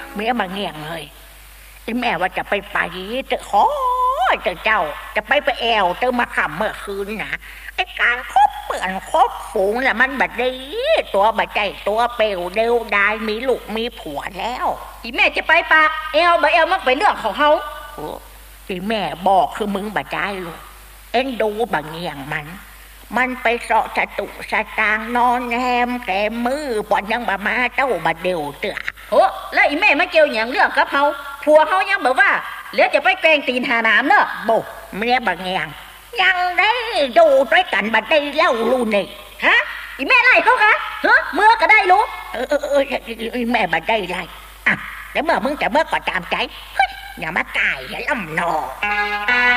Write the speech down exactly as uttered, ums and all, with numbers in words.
เมียมาเงี่ยงเลยไอ้แม่ว่าจะไปไปจะขอจะเจ้าจะไปไปแอวเจอมาขำเมื่อคืนนะไอ้การคบเปื่อนคบฝูงแหละมันบัดดีตัวบัดใจตัวเปลวเดวดายมีลูกมีผัวแล้วอีแม่จะไปปากแอวบ่แอวมันเป็นเรื่องของเขาที่แม่บอกคือมึงบัดใจลูกเอ็นดูบังเงียงมันมันไปเสาะสตุสตางนอนแฮมแกมือปอนยังบามาเจ้าบัดเดียวเตือโอ้แล้วอีแม่มาเกี่ยวอย่างเรื่องกับเขาผัวเขายังบอกว่าเหลือจะไปแกงตีนหาน้ำเนอะบุเมียบังเงียงยังได้ดูด้วยกันบัดได้เล่าลูนี่ฮะอีแม่ไล่เขาคะเฮ้เมื่อก็ได้รู้เออเออเออแม่บัดได้ไล่อ่ะแล้วเมื่อมึงจะเมื่อก็ตามใจอย่ามาตายอย่าล่ำหนอ